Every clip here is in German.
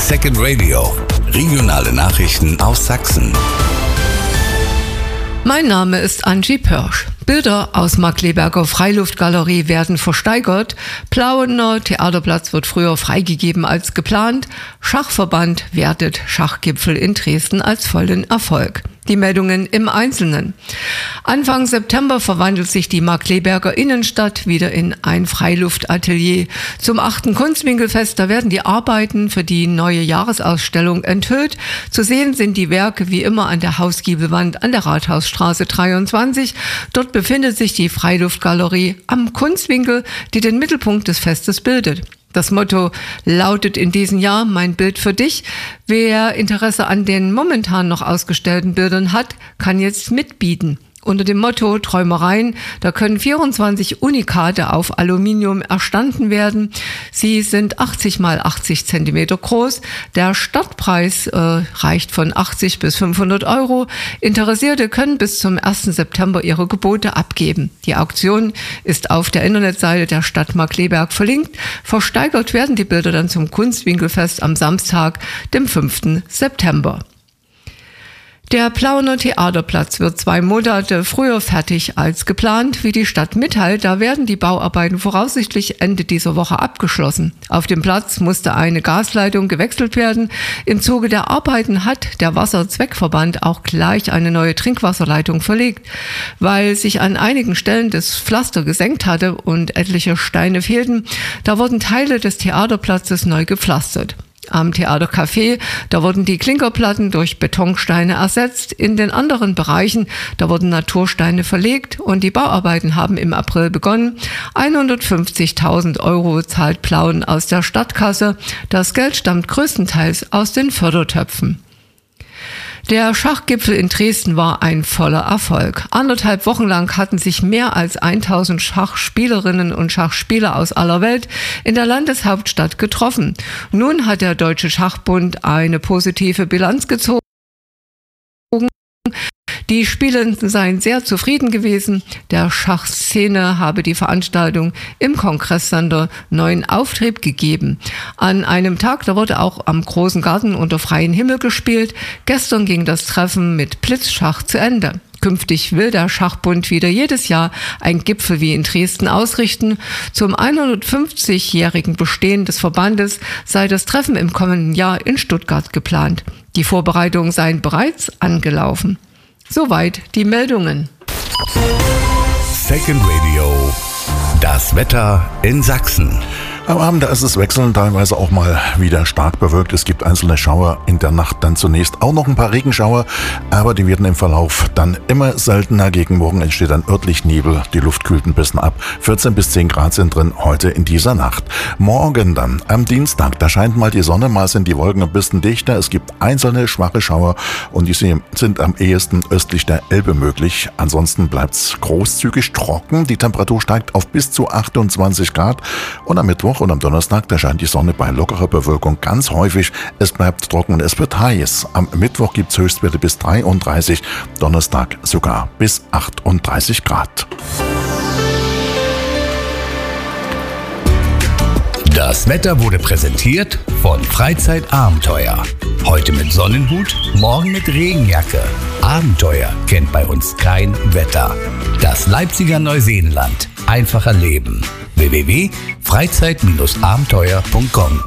Second Radio. Regionale Nachrichten aus Sachsen. Mein Name ist Angie Pörsch. Bilder aus Markkleeberger Freiluftgalerie werden versteigert. Plauener Theaterplatz wird früher freigegeben als geplant. Schachverband wertet Schachgipfel in Dresden als vollen Erfolg. Die Meldungen im Einzelnen. Anfang September verwandelt sich die Markkleeberger Innenstadt wieder in ein Freiluftatelier. Zum 8. Kunstwinkelfest, da werden die Arbeiten für die neue Jahresausstellung enthüllt. Zu sehen sind die Werke wie immer an der Hausgiebelwand an der Rathausstraße 23. Dort befindet sich die Freiluftgalerie am Kunstwinkel, die den Mittelpunkt des Festes bildet. Das Motto lautet in diesem Jahr: Mein Bild für dich. Wer Interesse an den momentan noch ausgestellten Bildern hat, kann jetzt mitbieten. Unter dem Motto Träumereien, da können 24 Unikate auf Aluminium erstanden werden. Sie sind 80 mal 80 Zentimeter groß. Der Startpreis reicht von 80 bis 500 Euro. Interessierte können bis zum 1. September ihre Gebote abgeben. Die Auktion ist auf der Internetseite der Stadt Markkleeberg verlinkt. Versteigert werden die Bilder dann zum Kunstwinkelfest am Samstag, dem 5. September. Der Plauener Theaterplatz wird 2 Monate früher fertig als geplant. Wie die Stadt mitteilt, da werden die Bauarbeiten voraussichtlich Ende dieser Woche abgeschlossen. Auf dem Platz musste eine Gasleitung gewechselt werden. Im Zuge der Arbeiten hat der Wasserzweckverband auch gleich eine neue Trinkwasserleitung verlegt. Weil sich an einigen Stellen das Pflaster gesenkt hatte und etliche Steine fehlten, da wurden Teile des Theaterplatzes neu gepflastert. Am Theatercafé, da wurden die Klinkerplatten durch Betonsteine ersetzt. In den anderen Bereichen, da wurden Natursteine verlegt und die Bauarbeiten haben im April begonnen. 150.000 Euro zahlt Plauen aus der Stadtkasse. Das Geld stammt größtenteils aus den Fördertöpfen. Der Schachgipfel in Dresden war ein voller Erfolg. 1,5 Wochen lang hatten sich mehr als 1000 Schachspielerinnen und Schachspieler aus aller Welt in der Landeshauptstadt getroffen. Nun hat der Deutsche Schachbund eine positive Bilanz gezogen. Die Spielenden seien sehr zufrieden gewesen. Der Schachszene habe die Veranstaltung im Kongresssender neuen Auftrieb gegeben. An einem Tag, da wurde auch am Großen Garten unter freiem Himmel gespielt. Gestern ging das Treffen mit Blitzschach zu Ende. Künftig will der Schachbund wieder jedes Jahr einen Gipfel wie in Dresden ausrichten. Zum 150-jährigen Bestehen des Verbandes sei das Treffen im kommenden Jahr in Stuttgart geplant. Die Vorbereitungen seien bereits angelaufen. Soweit die Meldungen. Second Radio. Das Wetter in Sachsen. Am Abend, da ist es wechselnd, teilweise auch mal wieder stark bewölkt. Es gibt einzelne Schauer, in der Nacht dann zunächst auch noch ein paar Regenschauer, aber die werden im Verlauf dann immer seltener. Gegen Morgen entsteht dann örtlich Nebel, die Luft kühlt ein bisschen ab. 14 bis 10 Grad sind drin heute in dieser Nacht. Morgen dann, am Dienstag, da scheint mal die Sonne, mal sind die Wolken ein bisschen dichter. Es gibt einzelne schwache Schauer und die sind am ehesten östlich der Elbe möglich. Ansonsten bleibt's großzügig trocken. Die Temperatur steigt auf bis zu 28 Grad und am Mittwoch und am Donnerstag, da scheint die Sonne bei lockerer Bewölkung ganz häufig. Es bleibt trocken und es wird heiß. Am Mittwoch gibt es Höchstwerte bis 33, Donnerstag sogar bis 38 Grad. Das Wetter wurde präsentiert von Freizeitabenteuer. Heute mit Sonnenhut, morgen mit Regenjacke. Abenteuer kennt bei uns kein Wetter. Das Leipziger Neuseenland. Einfacher Leben. www.freizeit-abenteuer.com.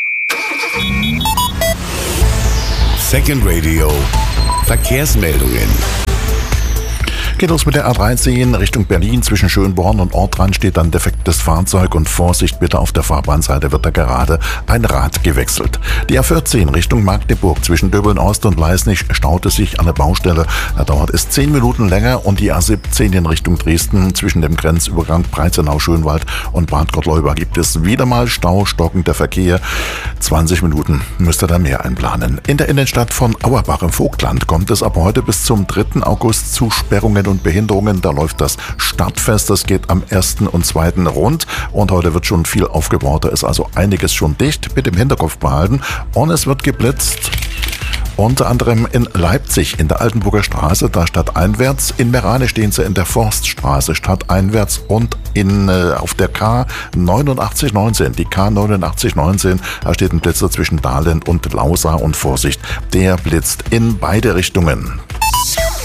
Second Radio. Verkehrsmeldungen. Geht los mit der A13 Richtung Berlin. Zwischen Schönborn und Ortrand steht ein defektes Fahrzeug und Vorsicht bitte, auf der Fahrbahnseite wird da gerade ein Rad gewechselt. Die A14 Richtung Magdeburg zwischen Döbeln Ost und Leisnig staute sich an der Baustelle. Da dauert es 10 Minuten länger und die A17 in Richtung Dresden zwischen dem Grenzübergang Breitenau-Schönwald und Bad Gottleuba gibt es wieder mal Stau, stockender Verkehr. 20 Minuten müsst ihr da mehr einplanen. In der Innenstadt von Auerbach im Vogtland kommt es ab heute bis zum 3. August zu Sperrungen und Behinderungen. Da läuft das Stadtfest, das geht am 1. und 2. rund und heute wird schon viel aufgebaut, da ist also einiges schon dicht, mit dem Hinterkopf behalten und es wird geblitzt. Unter anderem in Leipzig in der Altenburger Straße, da stadteinwärts. In Merane stehen sie in der Forststraße stadteinwärts und auf der K8919, die K8919, da steht ein Blitzer zwischen Dahlem und Lausa und Vorsicht, der blitzt in beide Richtungen.